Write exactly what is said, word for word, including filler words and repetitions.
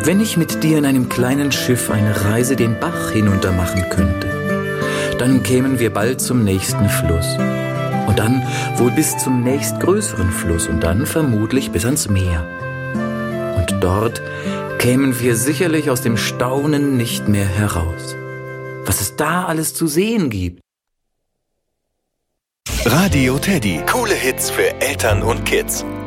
Wenn ich mit dir in einem kleinen Schiff eine Reise den Bach hinunter machen könnte, dann kämen wir bald zum nächsten Fluss. Und dann wohl bis zum nächstgrößeren Fluss und dann vermutlich bis ans Meer. Und dort kämen wir sicherlich aus dem Staunen nicht mehr heraus. Was es da alles zu sehen gibt. Radio Teddy. Coole Hits für Eltern und Kids.